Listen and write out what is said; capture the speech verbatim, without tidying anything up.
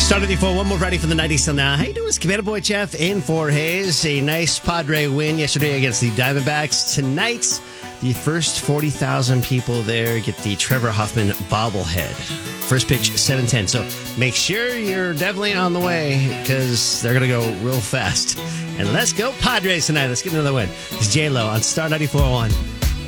Star ninety-four, one more ready for the nineties till now. How you doing? It's Cabana Boy Jeff in for Hayes. A nice Padre win yesterday against the Diamondbacks. Tonight, the first forty thousand people there get the Trevor Hoffman bobblehead. First pitch, seven ten. So make sure you're definitely on the way because they're going to go real fast. And let's go Padres tonight. Let's get another win. It's J-Lo on Star ninety-four point one.